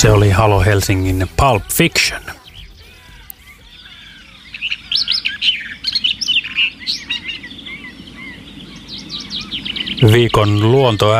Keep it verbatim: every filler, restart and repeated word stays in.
Se oli Halo Helsingin Pulp Fiction. Viikon luonto